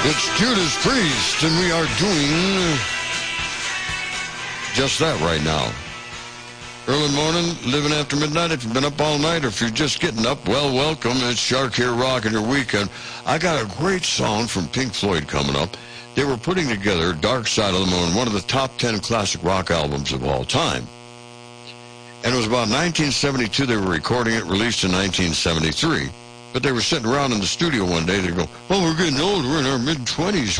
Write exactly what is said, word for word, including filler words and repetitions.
It's Judas Priest, and we are doing just that right now. Early morning, living after midnight. If you've been up all night, or if you're just getting up, well, welcome. It's Shark here rocking your weekend. I got a great song from Pink Floyd coming up. They were putting together Dark Side of the Moon, one of the top ten classic rock albums of all time. And it was about nineteen seventy-two they were recording it, released in nineteen seventy-three. But they were sitting around in the studio one day, they go, oh, we're getting old, we're in our mid-twenties.